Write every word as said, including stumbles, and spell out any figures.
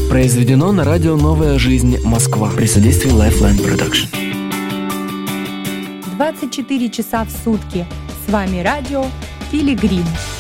Произведено на радио «Новая жизнь. Москва» при содействии Lifeline Production. двадцать четыре часа в сутки. С вами радио «Пилигрим».